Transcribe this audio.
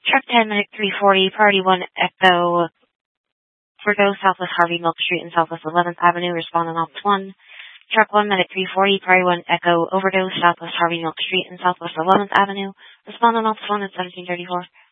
Truck 10, Medic 340, Priority 1, Echo, Virgo, Southwest Harvey Milk Street and Southwest 11th Avenue, respond on Ops 1. Truck 1, Medic 340, Priority 1, Echo, Overdose, Southwest Harvey Milk Street and Southwest 11th Avenue, respond on Ops 1 at 1734.